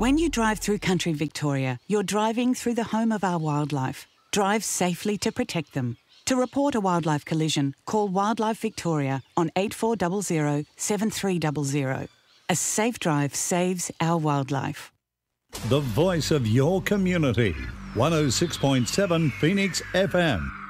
When you drive through country Victoria, you're driving through the home of our wildlife. Drive safely to protect them. To report a wildlife collision, call Wildlife Victoria on 8400 7300. A safe drive saves our wildlife. The voice of your community. 106.7 Phoenix FM.